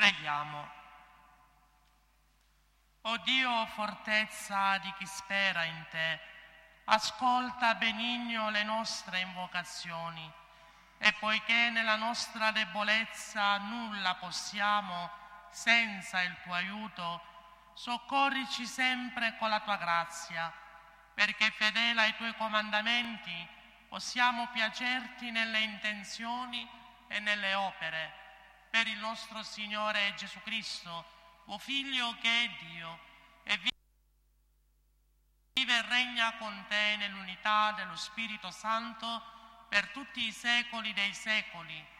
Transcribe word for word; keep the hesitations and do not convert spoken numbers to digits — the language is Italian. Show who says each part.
Speaker 1: Preghiamo. O Dio, fortezza di chi spera in te, ascolta benigno le nostre invocazioni e poiché nella nostra debolezza nulla possiamo senza il tuo aiuto, soccorrici sempre con la tua grazia, perché fedele ai tuoi comandamenti possiamo piacerti nelle intenzioni e nelle opere. Per il nostro Signore Gesù Cristo, tuo Figlio che è Dio, e vive e regna con te nell'unità dello Spirito Santo per tutti i secoli dei secoli.